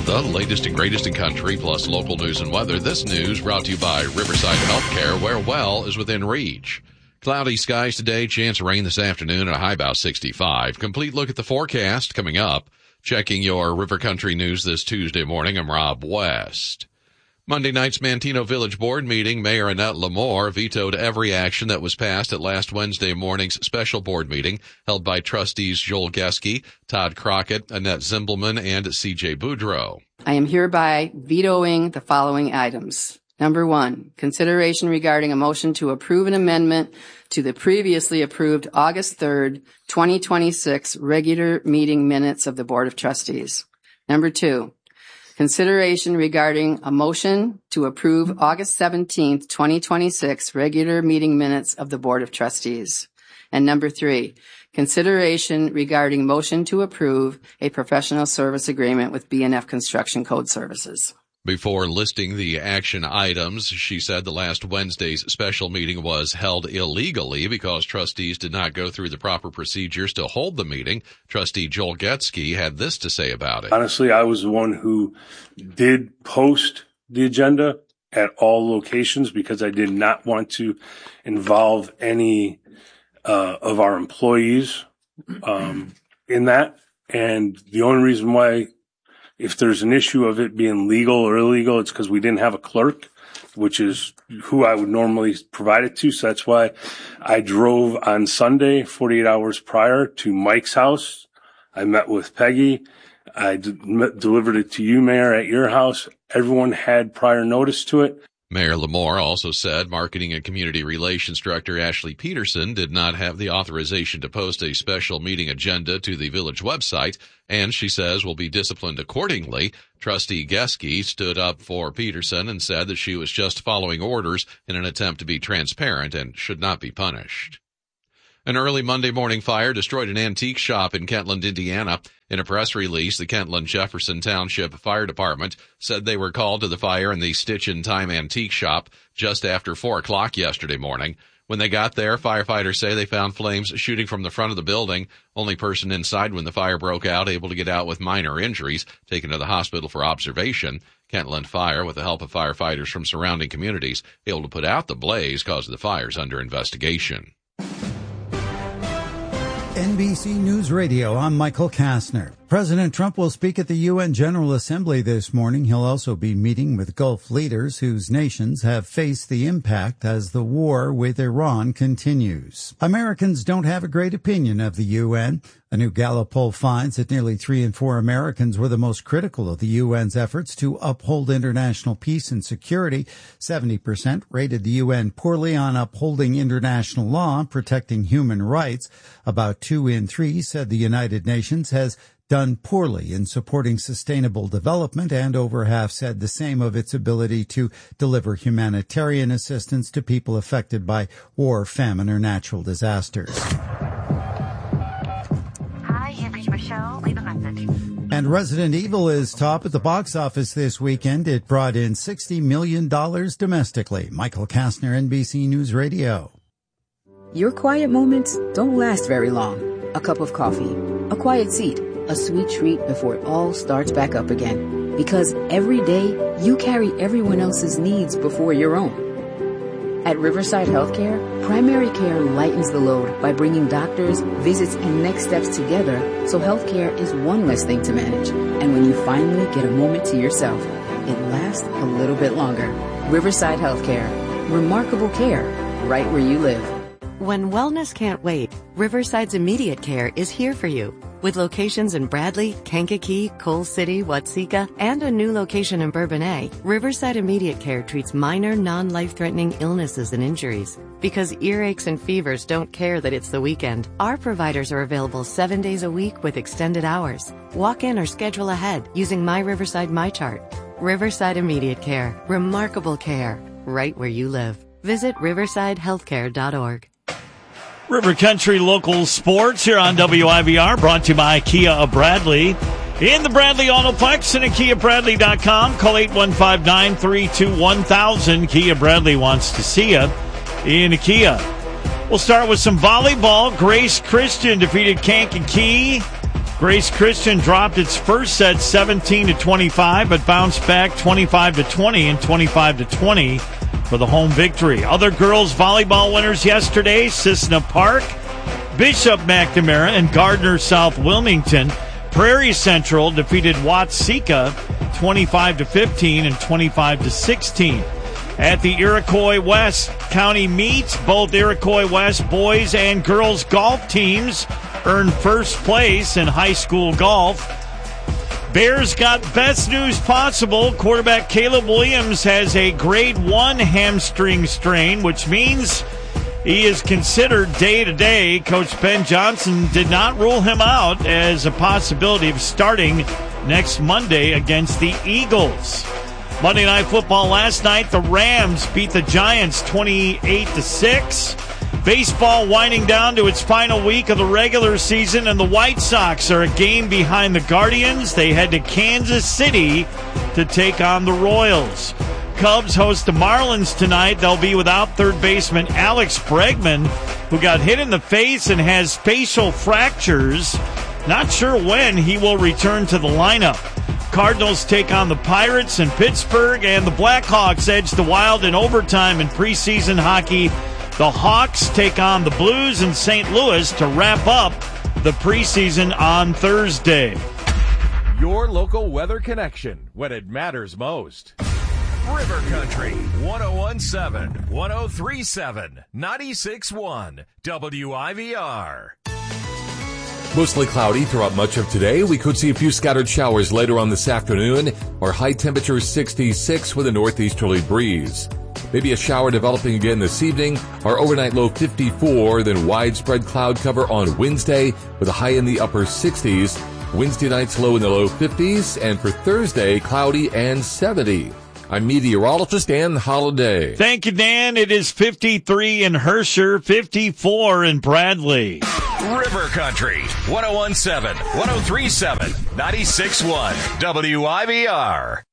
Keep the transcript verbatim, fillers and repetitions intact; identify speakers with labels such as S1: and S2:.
S1: the latest and greatest in country, plus local news and weather. This news brought to you by Riverside Healthcare, where well is within reach. Cloudy skies today, chance of rain this afternoon at a high about sixty-five. Complete look at the forecast coming up. Checking your River Country news this Tuesday morning, I'm Rob West. Monday night's Manteno Village Board meeting, Mayor Annette Lamore vetoed every action that was passed at last Wednesday morning's special board meeting held by trustees Joel Geske, Todd Crockett, Annette Zimbelman, and C J Boudreau.
S2: I am hereby vetoing the following items. Number one, consideration regarding a motion to approve an amendment to the previously approved August third, twenty twenty-six regular meeting minutes of the Board of Trustees. Number two, consideration regarding a motion to approve August seventeenth, twenty twenty-six regular meeting minutes of the Board of Trustees. And number three, consideration regarding motion to approve a professional service agreement with B and F Construction Code Services.
S1: Before listing the action items, she said the last Wednesday's special meeting was held illegally because trustees did not go through the proper procedures to hold the meeting. Trustee Joel Geske had this to say about it.
S3: Honestly, I was the one who did post the agenda at all locations because I did not want to involve any uh, of our employees um, in that. And the only reason why, if there's an issue of it being legal or illegal, it's because we didn't have a clerk, which is who I would normally provide it to. So that's why I drove on Sunday, forty-eight hours prior, to Mike's house. I met with Peggy. I d- delivered it to you, Mayor, at your house. Everyone had prior notice to it.
S1: Mayor Lamore also said Marketing and Community Relations Director Ashley Peterson did not have the authorization to post a special meeting agenda to the village website, and she says will be disciplined accordingly. Trustee Geske stood up for Peterson and said that she was just following orders in an attempt to be transparent and should not be punished. An early Monday morning fire destroyed an antique shop in Kentland, Indiana. In a press release, the Kentland Jefferson Township Fire Department said they were called to the fire in the Stitch in Time antique shop just after four o'clock yesterday morning. When they got there, firefighters say they found flames shooting from the front of the building. Only person inside when the fire broke out able to get out with minor injuries, taken to the hospital for observation. Kentland Fire, with the help of firefighters from surrounding communities, able to put out the blaze, caused the fires under investigation.
S4: N B C News Radio, I'm Michael Kastner. President Trump will speak at the U N General Assembly this morning. He'll also be meeting with Gulf leaders whose nations have faced the impact as the war with Iran continues. Americans don't have a great opinion of the U N. A new Gallup poll finds that nearly three in four Americans were the most critical of the U N's efforts to uphold international peace and security. seventy percent rated the U N poorly on upholding international law and protecting human rights. About two in three said the United Nations has done poorly in supporting sustainable development, and over half said the same of its ability to deliver humanitarian assistance to people affected by war, famine, or natural disasters.
S5: Hi, you've reached Michelle. Leave a message.
S4: And Resident Evil is top at the box office this weekend. It brought in sixty million dollars domestically. Michael Kastner, N B C News Radio.
S6: Your quiet moments don't last very long. A cup of coffee, a quiet seat, a sweet treat before it all starts back up again. Because every day, you carry everyone else's needs before your own. At Riverside Healthcare, primary care lightens the load by bringing doctors, visits, and next steps together so healthcare is one less thing to manage. And when you finally get a moment to yourself, it lasts a little bit longer. Riverside Healthcare. Remarkable care right where you live.
S7: When wellness can't wait, Riverside's Immediate Care is here for you. With locations in Bradley, Kankakee, Coal City, Watseka, and a new location in Bourbonnais, Riverside Immediate Care treats minor, non-life-threatening illnesses and injuries. Because earaches and fevers don't care that it's the weekend, our providers are available seven days a week with extended hours. Walk in or schedule ahead using My Riverside MyChart. Riverside Immediate Care. Remarkable care right where you live. Visit riverside healthcare dot org.
S8: River Country Local Sports here on W I B R, brought to you by Kia of Bradley. In the Bradley Autoplex and at kia bradley dot com. Call eight one five, nine three two, one thousand. Kia Bradley wants to see you in a Kia. We'll start with some volleyball. Grace Christian defeated Kankakee Grace Christian dropped its first set seventeen to twenty-five, but bounced back twenty-five to twenty and twenty-five to twenty for the home victory. Other girls volleyball winners yesterday, Cissna Park, Bishop McNamara, and Gardner South Wilmington. Prairie Central defeated Watseka twenty-five to fifteen and twenty-five to sixteen. At the Iroquois West County meet, both Iroquois West boys and girls golf teams earned first place in high school golf. Bears got best news possible. Quarterback Caleb Williams has a grade one hamstring strain, which means he is considered day-to-day. Coach Ben Johnson did not rule him out as a possibility of starting next Monday against the Eagles. Monday Night Football last night, the Rams beat the Giants twenty-eight to six. Baseball winding down to its final week of the regular season, and the White Sox are a game behind the Guardians. They head to Kansas City to take on the Royals. Cubs host the Marlins tonight. They'll be without third baseman Alex Bregman, who got hit in the face and has facial fractures. Not sure when he will return to the lineup. Cardinals take on the Pirates in Pittsburgh, and the Blackhawks edge the Wild in overtime in preseason hockey. The Hawks take on the Blues in Saint Louis to wrap up the preseason on Thursday.
S9: Your local weather connection when it matters most. River Country, one oh one point seven, one oh three point seven, ninety-six point one, W I V R.
S10: Mostly cloudy throughout much of today. We could see a few scattered showers later on this afternoon. Our high temperature sixty-six with a northeasterly breeze. Maybe a shower developing again this evening. Our overnight low fifty-four, then widespread cloud cover on Wednesday with a high in the upper sixties. Wednesday night's low in the low fifties, and for Thursday, cloudy and seventy. I'm meteorologist Dan Holliday.
S8: Thank you, Dan. It is fifty-three in Herscher, fifty-four in Bradley.
S9: River Country, one oh one point seven, one oh three point seven, ninety-six point one, W I V R.